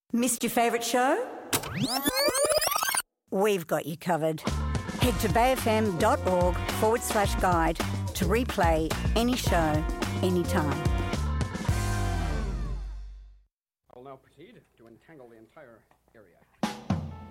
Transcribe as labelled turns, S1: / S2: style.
S1: Missed your favourite show? We've got you covered. Head to bayfm.org/guide to replay any show, anytime.
S2: I will now proceed to entangle the entire area.